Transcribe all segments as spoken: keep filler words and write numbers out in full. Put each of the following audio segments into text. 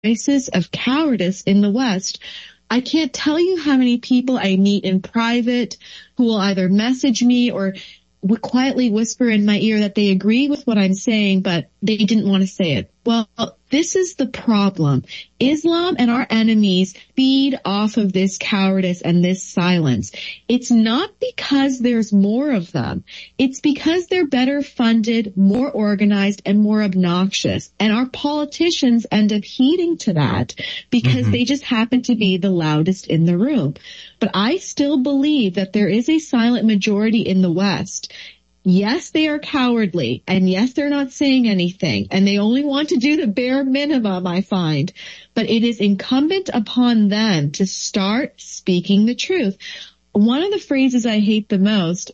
voices of cowardice in the West. I can't tell you how many people I meet in private who will either message me or would quietly whisper in my ear that they agree with what I'm saying, but they didn't want to say it. Well, this is the problem. Islam and our enemies feed off of this cowardice and this silence. It's not because there's more of them. It's because they're better funded, more organized, and more obnoxious. And our politicians end up heeding to that because mm-hmm. they just happen to be the loudest in the room. But I still believe that there is a silent majority in the West. Yes, they are cowardly, and yes, they're not saying anything, and they only want to do the bare minimum, I find. But it is incumbent upon them to start speaking the truth. One of the phrases I hate the most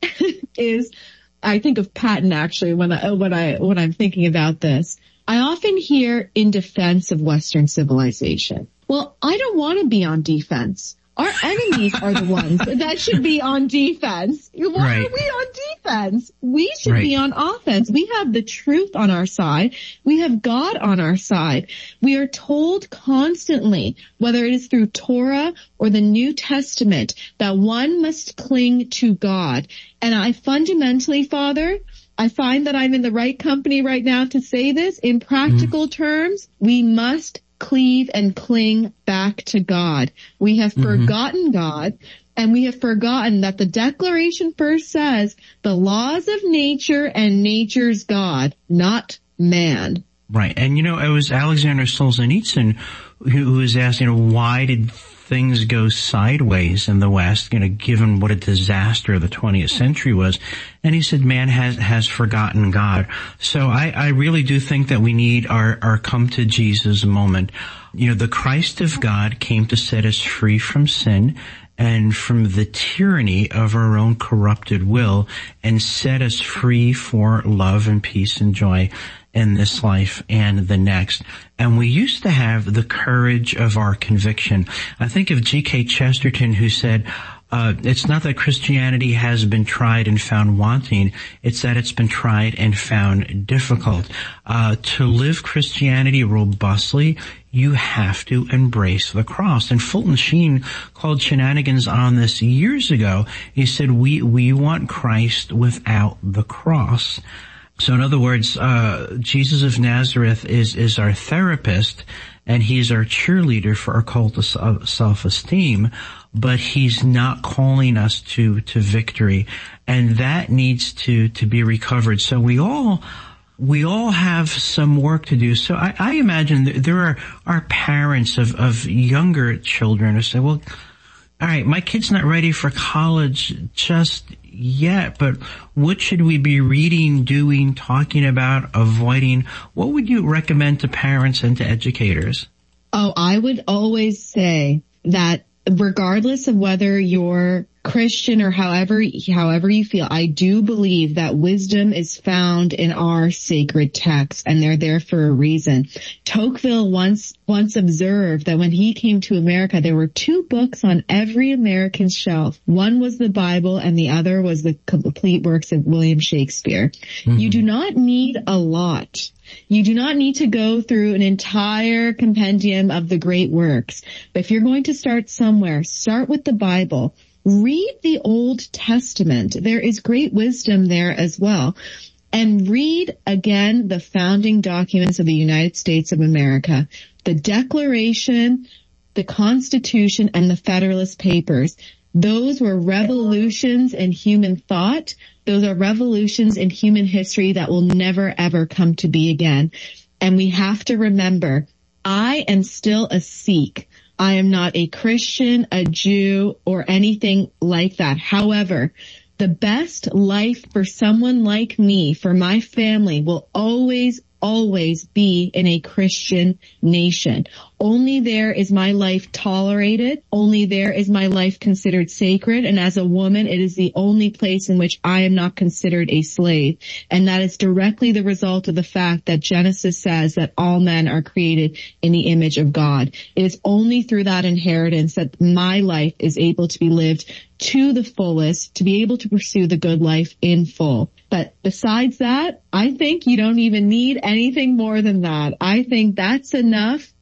is, I think of Patton actually when I, when I, when I'm thinking about this. I often hear in defense of Western civilization. Well, I don't want to be on defense. Our enemies are the ones that should be on defense. Why right. are we on defense? We should right. be on offense. We have the truth on our side. We have God on our side. We are told constantly, whether it is through Torah or the New Testament, that one must cling to God. And I fundamentally, Father, I find that I'm in the right company right now to say this. In practical mm. terms, we must cleave and cling back to God. We have mm-hmm. forgotten God, and we have forgotten that the Declaration first says the laws of nature and nature's God, not man. Right. And, you know, it was Alexander Solzhenitsyn who was asking, you know, why did things go sideways in the West, you know, given what a disaster the twentieth century was. And he said, man has, has forgotten God. So I, I really do think that we need our, our come to Jesus moment. You know, the Christ of God came to set us free from sin and from the tyranny of our own corrupted will and set us free for love and peace and joy in this life and the next. And we used to have the courage of our conviction. I think of G K Chesterton, who said, uh, it's not that Christianity has been tried and found wanting, it's that it's been tried and found difficult. Uh, to live Christianity robustly, you have to embrace the cross. And Fulton Sheen called shenanigans on this years ago. He said, we, we want Christ without the cross. So in other words, uh, Jesus of Nazareth is, is our therapist, and he's our cheerleader for our cult of self-esteem, but he's not calling us to, to victory. And that needs to, to be recovered. So we all, we all have some work to do. So I, I imagine there are, are parents of, of younger children who say, well, all right, my kid's not ready for college just yet, but what should we be reading, doing, talking about, avoiding? What would you recommend to parents and to educators? Oh, I would always say that regardless of whether you're Christian or however, however you feel, I do believe that wisdom is found in our sacred texts, and they're there for a reason. Tocqueville once, once observed that when he came to America, there were two books on every American shelf. One was the Bible and the other was the complete works of William Shakespeare. Mm-hmm. You do not need a lot. You do not need to go through an entire compendium of the great works. But if you're going to start somewhere, start with the Bible. Read the Old Testament. There is great wisdom there as well. And read again the founding documents of the United States of America, the Declaration, the Constitution, and the Federalist Papers. Those were revolutions in human thought. Those are revolutions in human history that will never, ever come to be again. And we have to remember, I am still a Sikh. I am not a Christian, a Jew, or anything like that. However, the best life for someone like me, for my family, will always, always be in a Christian nation. Only there is my life tolerated. Only there is my life considered sacred. And as a woman, it is the only place in which I am not considered a slave. And that is directly the result of the fact that Genesis says that all men are created in the image of God. It is only through that inheritance that my life is able to be lived to the fullest, to be able to pursue the good life in full. But besides that, I think you don't even need anything more than that. I think that's enough